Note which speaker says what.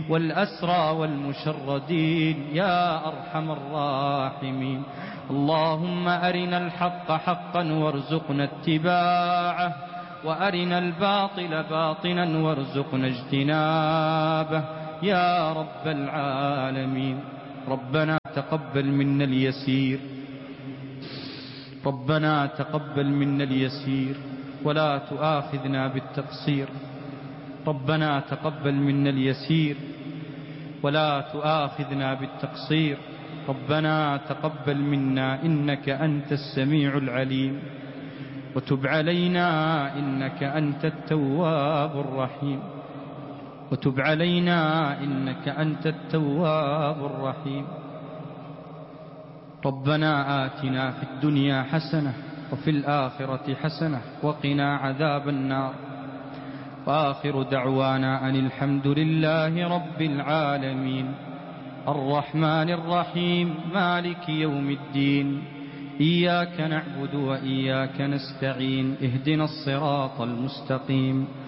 Speaker 1: والأسرى والمشردين يا أرحم الراحمين. اللهم أرنا الحق حقا وارزقنا اتباعه، وأرنا الباطل باطلا وارزقنا اجتنابه يا رب العالمين. ربنا تقبل منا اليسير، ربنا تقبل منا اليسير ولا تؤاخذنا بالتقصير. ربنا تقبل منا اليسير ولا تؤاخذنا بالتقصير. ربنا تقبل منا إنك أنت السميع العليم، وتب علينا إنك أنت التواب الرحيم، وتب علينا إنك أنت التواب الرحيم. ربنا آتنا في الدنيا حسنة وفي الآخرة حسنة وقنا عذاب النار. وآخر دعوانا أن الحمد لله رب العالمين الرحمن الرحيم مالك يوم الدين. إياك نعبد وإياك نستعين، اهدنا الصراط المستقيم